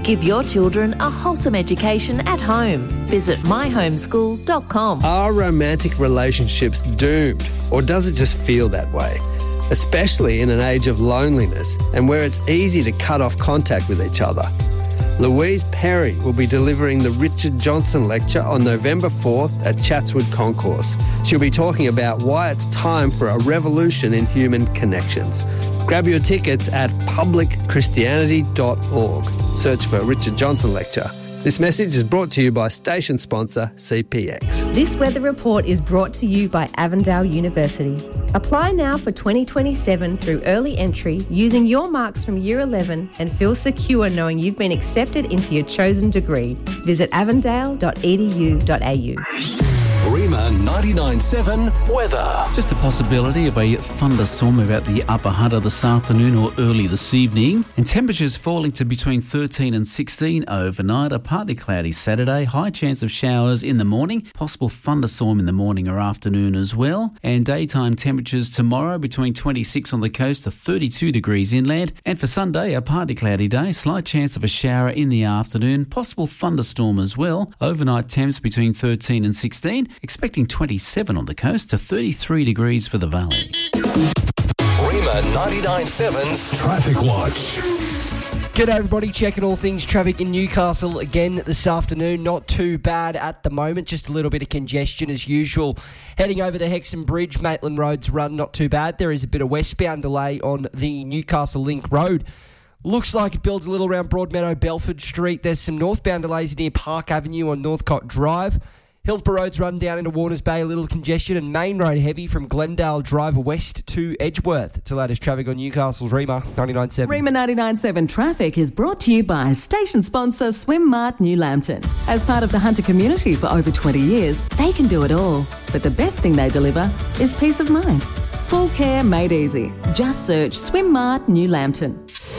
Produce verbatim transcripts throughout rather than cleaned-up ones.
Give your children a wholesome education at home. Visit my homeschool dot com. Are romantic relationships doomed, or does it just feel that way? Especially in an age of loneliness and where it's easy to cut off contact with each other. Louise Perry will be delivering the Richard Johnson Lecture on November fourth at Chatswood Concourse. She'll be talking about why it's time for a revolution in human connections. Grab your tickets at public christianity dot org. Search for Richard Johnson Lecture. This message is brought to you by station sponsor C P X. This weather report is brought to you by Avondale University. Apply now for twenty twenty-seven through early entry using your marks from Year eleven and feel secure knowing you've been accepted into your chosen degree. Visit avondale dot e d u dot a u. Rima ninety-nine point seven weather. Just a possibility of a thunderstorm about the upper Hunter this afternoon or early this evening. And temperatures falling to between thirteen and sixteen overnight. A partly cloudy Saturday. High chance of showers in the morning. Possible thunderstorm in the morning or afternoon as well. And daytime temperatures tomorrow between twenty-six on the coast to thirty-two degrees inland. And for Sunday, a partly cloudy day. Slight chance of a shower in the afternoon. Possible thunderstorm as well. Overnight temps between thirteen and sixteen. Expecting twenty-seven on the coast to thirty-three degrees for the valley. Rima ninety-nine point seven's Traffic Watch. G'day everybody, checking all things traffic in Newcastle again this afternoon. Not too bad at the moment, just a little bit of congestion as usual. Heading over the Hexham Bridge, Maitland Road's run, not too bad. There is a bit of westbound delay on the Newcastle Link Road. Looks like it builds a little around Broadmeadow, Belford Street. There's some northbound delays near Park Avenue on Northcote Drive. Hillsborough Road's run down into Warners Bay, a little congestion, and Main Road heavy from Glendale Drive west to Edgeworth. It's the latest traffic on Newcastle's Rima ninety-nine point seven. Rima ninety-nine point seven traffic is brought to you by station sponsor Swim Mart New Lambton. As part of the Hunter community for over twenty years, they can do it all. But the best thing they deliver is peace of mind. Full care made easy. Just search Swim Mart New Lambton.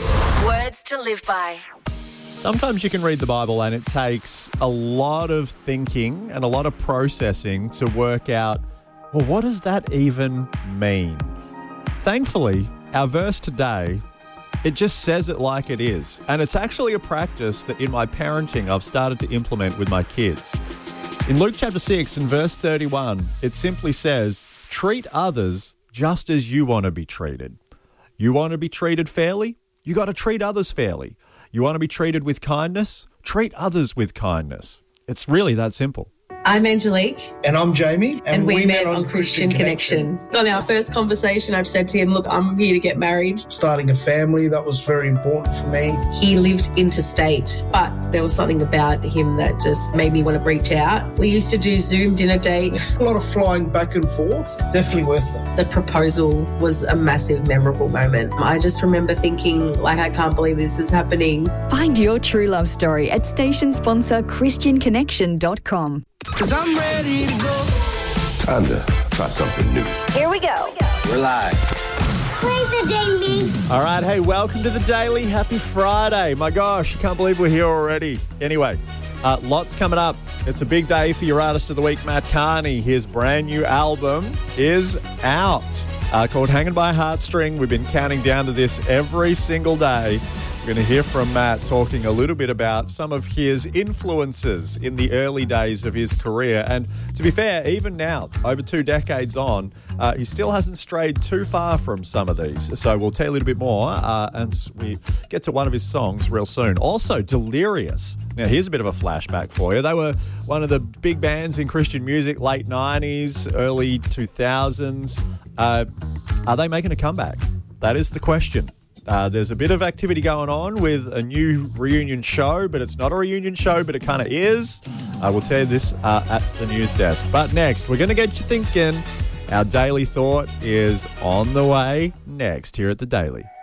Words to live by. Sometimes you can read the Bible and it takes a lot of thinking and a lot of processing to work out, well, what does that even mean? Thankfully, our verse today, it just says it like it is. And it's actually a practice that in my parenting I've started to implement with my kids. In Luke chapter six and verse thirty-one, it simply says, treat others just as you want to be treated. You want to be treated fairly? You got to treat others fairly. You want to be treated with kindness? Treat others with kindness. It's really that simple. I'm Angelique. And I'm Jamie. And, and we, we met, met on, on Christian, Christian Connection. Connection. On our first conversation, I've said to him, look, I'm here to get married. Starting a family, that was very important for me. He lived interstate, but there was something about him that just made me want to reach out. We used to do Zoom dinner dates. A lot of flying back and forth. Definitely worth it. The proposal was a massive, memorable moment. I just remember thinking, like, I can't believe this is happening. Find your true love story at station sponsor christian connection dot com. Cause I'm ready to go. Time to try something new. Here we go. We're live. Play the daily. All right, hey, welcome to the Daily. Happy Friday. My gosh, I can't believe we're here already. Anyway, uh, lots coming up. It's a big day for your Artist of the Week, Matt Carney. His brand new album is out, uh, called Hanging by a Heartstring. We've been counting down to this every single day. We're going to hear from Matt talking a little bit about some of his influences in the early days of his career. And to be fair, even now, over two decades on, uh, he still hasn't strayed too far from some of these. So we'll tell you a little bit more uh, and we get to one of his songs real soon. Also, Delirious. Now, here's a bit of a flashback for you. They were one of the big bands in Christian music, late nineties, early two thousands. Uh, are they making a comeback? That is the question. Uh, there's a bit of activity going on with a new reunion show, but it's not a reunion show, but it kind of is. I will tell you this uh, at the news desk. But next, we're going to get you thinking. Our Daily Thought is on the way next here at the Daily.